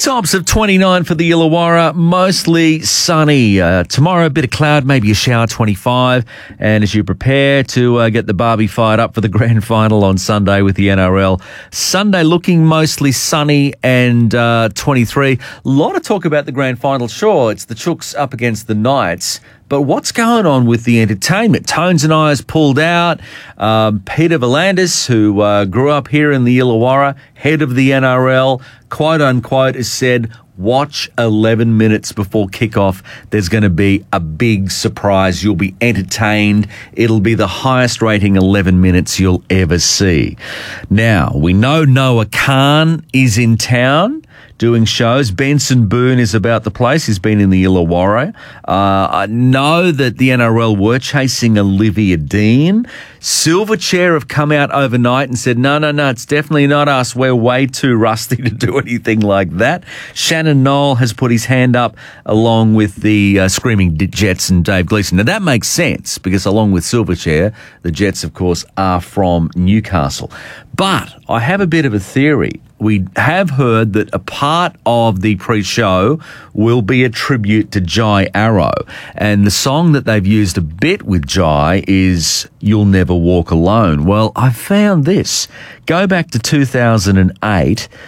Tops of 29 for the Illawarra, mostly sunny. Tomorrow, a bit of cloud, maybe a shower, 25. And as you prepare to get the Barbie fired up for the grand final on Sunday with the NRL, Sunday looking mostly sunny and 23. A lot of talk about the grand final. Sure, it's the Chooks up against the Knights. But what's going on with the entertainment? Tones and I has pulled out. Peter V'landys, who grew up here in the Illawarra, head of the NRL, quote unquote, has said, watch 11 minutes before kickoff. There's going to be a big surprise. You'll be entertained. It'll be the highest rating 11 minutes you'll ever see. Now, we know Noah Khan is in town doing shows. Benson Boone is about the place. He's been in the Illawarra. I know that the NRL were chasing Olivia Dean. Silverchair have come out overnight and said, no, it's definitely not us. We're way too rusty to do anything like that. Shannon Noll has put his hand up along with the Screaming Jets and Dave Gleeson. Now, that makes sense because along with Silverchair, the Jets, of course, are from Newcastle. But I have a bit of a theory. We have heard that a part of the pre-show will be a tribute to Jai Arrow. And the song that they've used a bit with Jai is You'll Never Walk Alone. Well, I found this. Go back to 2008.